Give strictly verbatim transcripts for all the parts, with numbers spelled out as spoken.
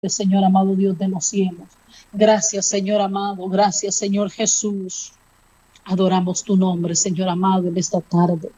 Señor amado Dios de los cielos. Gracias, Señor amado. Gracias, Señor Jesús. Adoramos tu nombre, Señor amado, en esta tarde.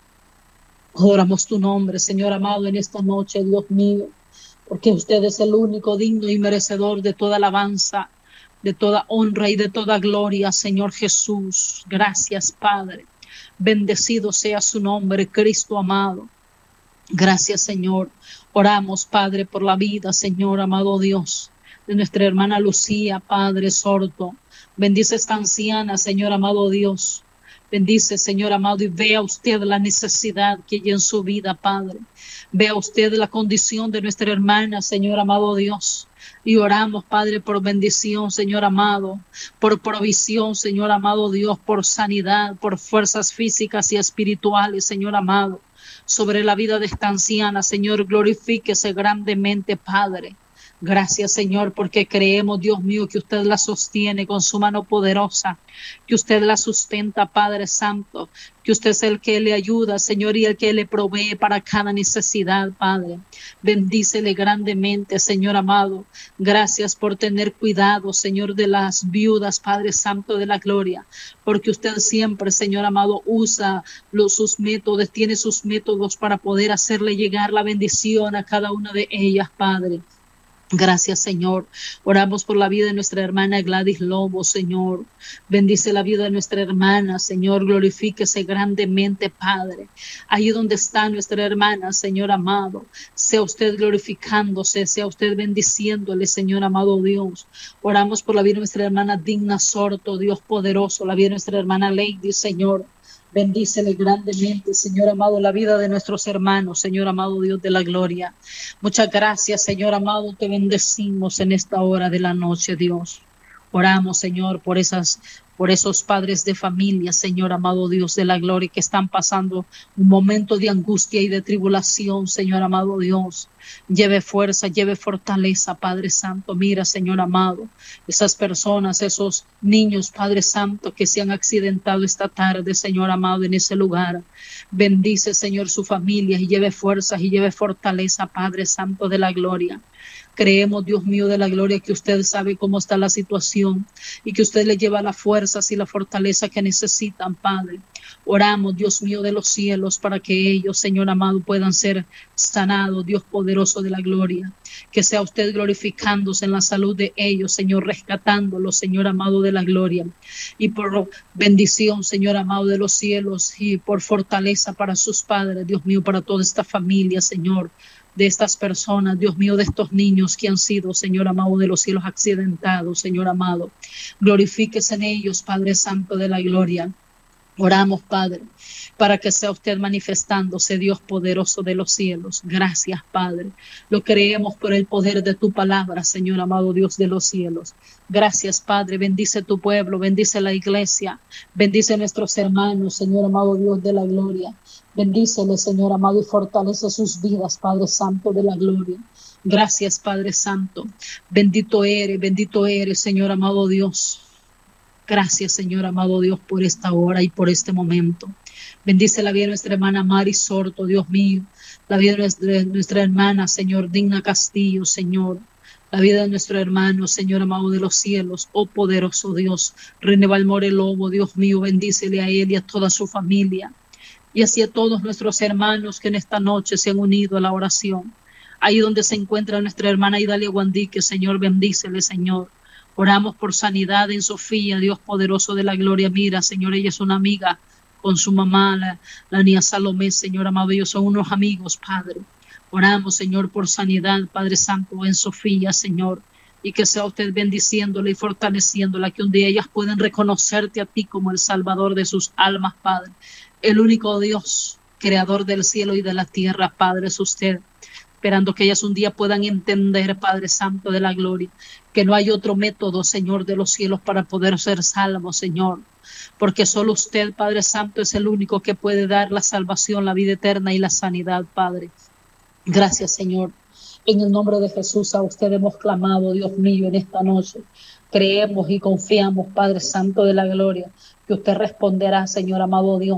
Adoramos tu nombre, Señor amado, en esta noche, Dios mío, porque usted es el único digno y merecedor de toda alabanza, de toda honra y de toda gloria, Señor Jesús. Gracias, Padre. Bendecido sea su nombre, Cristo amado. Gracias, Señor. Oramos, Padre, por la vida, Señor amado Dios, de nuestra hermana Lucía, Padre Sorto. Bendice esta anciana, Señor amado Dios. Bendice, Señor amado, y vea usted la necesidad que hay en su vida, Padre. Vea usted la condición de nuestra hermana, Señor amado Dios. Y oramos, Padre, por bendición, Señor amado, por provisión, Señor amado Dios, por sanidad, por fuerzas físicas y espirituales, Señor amado, sobre la vida de esta anciana. Señor, glorifíquese grandemente, Padre. Gracias, Señor, porque creemos, Dios mío, que usted la sostiene con su mano poderosa, que usted la sustenta, Padre Santo, que usted es el que le ayuda, Señor, y el que le provee para cada necesidad, Padre. Bendícele grandemente, Señor amado. Gracias por tener cuidado, Señor, de las viudas, Padre Santo de la gloria, porque usted siempre, Señor amado, usa los, sus métodos, tiene sus métodos para poder hacerle llegar la bendición a cada una de ellas, Padre. Gracias, Señor. Oramos por la vida de nuestra hermana Gladys Lobo, Señor. Bendice la vida de nuestra hermana, Señor. Glorifíquese grandemente, Padre. Ahí donde está nuestra hermana, Señor amado, sea usted glorificándose, sea usted bendiciéndole, Señor amado Dios. Oramos por la vida de nuestra hermana Digna Sorto, Dios poderoso, la vida de nuestra hermana Lady, Señor. Bendícele grandemente, Señor amado, la vida de nuestros hermanos, Señor amado Dios de la gloria. Muchas gracias, Señor amado, te bendecimos en esta hora de la noche, Dios. Oramos, Señor, por esas, por esos padres de familia, Señor amado Dios de la gloria, que están pasando un momento de angustia y de tribulación, Señor amado Dios. Lleve fuerza, lleve fortaleza, Padre Santo. Mira, Señor amado, esas personas, esos niños, Padre Santo, que se han accidentado esta tarde, Señor amado, en ese lugar. Bendice, Señor, su familia y lleve fuerzas y lleve fortaleza, Padre Santo de la gloria. Creemos, Dios mío de la gloria, que usted sabe cómo está la situación y que usted le lleva las fuerzas y la fortaleza que necesitan, Padre. Oramos, Dios mío de los cielos, para que ellos, Señor amado, puedan ser sanados, Dios poderoso de la gloria. Que sea usted glorificándose en la salud de ellos, Señor, rescatándolos, Señor amado de la gloria. Y por bendición, Señor amado de los cielos, y por fortaleza para sus padres, Dios mío, para toda esta familia, Señor, de estas personas, Dios mío, de estos niños que han sido, Señor amado de los cielos, accidentados, Señor amado. Glorifíquese en ellos, Padre Santo de la gloria. Oramos, Padre, para que sea usted manifestándose, Dios poderoso de los cielos. Gracias, Padre. Lo creemos por el poder de tu palabra, Señor amado Dios de los cielos. Gracias, Padre. Bendice tu pueblo, bendice la iglesia, bendice a nuestros hermanos, Señor amado Dios de la gloria. Bendícele, Señor amado, y fortalece sus vidas, Padre Santo de la gloria. Gracias, Padre Santo. Bendito eres, bendito eres, Señor amado Dios. Gracias, Señor amado Dios, por esta hora y por este momento. Bendice la vida de nuestra hermana Mari Sorto, Dios mío. La vida de nuestra hermana, Señor, Digna Castillo, Señor. La vida de nuestro hermano, Señor amado de los cielos, oh poderoso Dios. René Valmore Lobo, Dios mío, bendícele a él y a toda su familia. Y así a todos nuestros hermanos que en esta noche se han unido a la oración. Ahí donde se encuentra nuestra hermana Idalia Guandique, Señor, bendícele, Señor. Oramos por sanidad en Sofía, Dios poderoso de la gloria. Mira, Señor, ella es una amiga con su mamá, la, la niña Salomé, Señor amado. Ellos son unos amigos, Padre. Oramos, Señor, por sanidad, Padre Santo, en Sofía, Señor. Y que sea usted bendiciéndola y fortaleciéndola, que un día ellas puedan reconocerte a ti como el Salvador de sus almas, Padre. El único Dios, creador del cielo y de la tierra, Padre, es usted. Esperando que ellas un día puedan entender, Padre Santo de la gloria, que no hay otro método, Señor, de los cielos para poder ser salvos, Señor. Porque solo usted, Padre Santo, es el único que puede dar la salvación, la vida eterna y la sanidad, Padre. Gracias, Señor. En el nombre de Jesús a usted hemos clamado, Dios mío, en esta noche. Creemos y confiamos, Padre Santo de la gloria, que usted responderá, Señor amado Dios.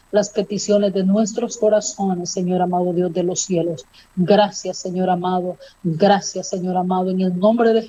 las peticiones de nuestros corazones, Señor amado Dios de los cielos. Gracias, Señor amado. Gracias, Señor amado. En el nombre de